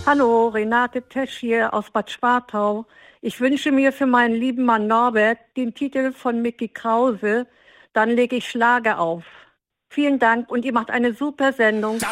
Hallo, Renate Tesch hier aus Bad Schwartau. Ich wünsche mir für meinen lieben Mann Norbert den Titel von Mickey Krause. Dann lege ich Schlager auf. Vielen Dank und ihr macht eine super Sendung.